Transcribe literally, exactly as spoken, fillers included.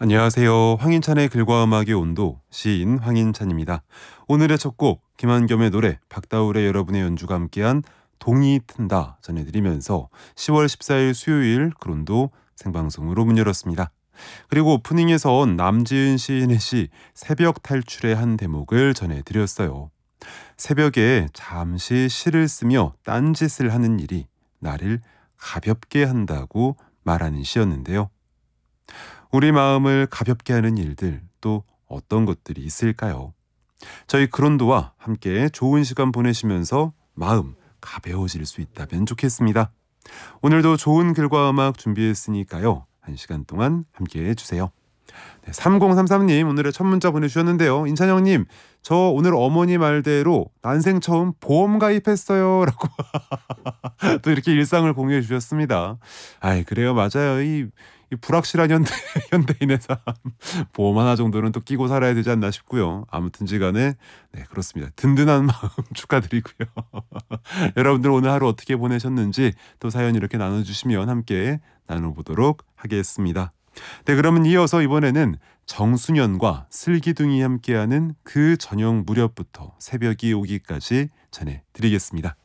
안녕하세요. 황인찬의 글과 음악의 온도, 시인 황인찬입니다. 오늘의 첫 곡 김한겸의 노래 박다울의 여러분의 연주가 함께한 동이 트다 전해드리면서 시월 십사일 수요일 그론도 생방송으로 문 열었습니다. 그리고 오프닝에선 남지은 시인의 시 새벽 탈출의 한 대목을 전해드렸어요. 새벽에 잠시 시를 쓰며 딴짓을 하는 일이 나를 가볍게 한다고 말하는 시였는데요. 우리 마음을 가볍게 하는 일들 또 어떤 것들이 있을까요? 저희 그론도와 함께 좋은 시간 보내시면서 마음 가벼워질 수 있다면 좋겠습니다. 오늘도 좋은 글과 음악 준비했으니까요. 한 시간 동안 함께 해주세요. 네, 삼공삼삼님 오늘의 첫 문자 보내주셨는데요. 인찬형님, 저 오늘 어머니 말대로 난생 처음 보험 가입했어요 라고 또 이렇게 일상을 공유해 주셨습니다. 아이 그래요, 맞아요. 이, 이 불확실한 현대, 현대인의 삶 보험 하나 정도는 또 끼고 살아야 되지 않나 싶고요. 아무튼지간에 네 그렇습니다. 든든한 마음 축하드리고요. 여러분들 오늘 하루 어떻게 보내셨는지 또 사연 이렇게 나눠주시면 함께 나눠보도록 하겠습니다. 네, 그러면 이어서 이번에는 정수년과 슬기둥이 함께하는 그 저녁 무렵부터 새벽이 오기까지 전해드리겠습니다.